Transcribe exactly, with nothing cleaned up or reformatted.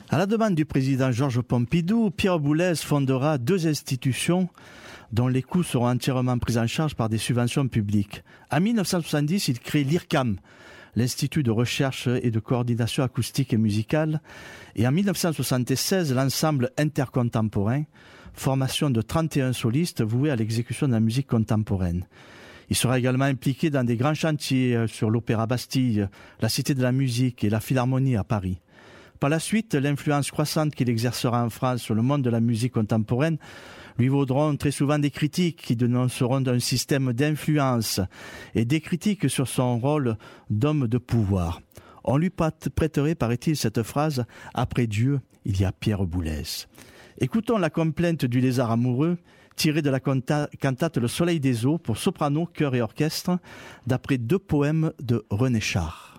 À la demande du président Georges Pompidou, Pierre Boulez fondera deux institutions dont les coûts seront entièrement pris en charge par des subventions publiques. En mille neuf cent soixante-dix, il crée l'I R C A M, l'Institut de recherche et de coordination acoustique et musicale, et en mille neuf cent soixante-seize, l'Ensemble intercontemporain, formation de trente et un solistes voués à l'exécution de la musique contemporaine. Il sera également impliqué dans des grands chantiers sur l'Opéra Bastille, la Cité de la Musique et la Philharmonie à Paris. Par la suite, l'influence croissante qu'il exercera en France sur le monde de la musique contemporaine lui vaudront très souvent des critiques qui dénonceront un système d'influence et des critiques sur son rôle d'homme de pouvoir. On lui prêterait, paraît-il, cette phrase « Après Dieu, il y a Pierre Boulez ». Écoutons la complainte du lézard amoureux, tirée de la cantate Le Soleil des eaux pour soprano, chœur et orchestre, d'après deux poèmes de René Char.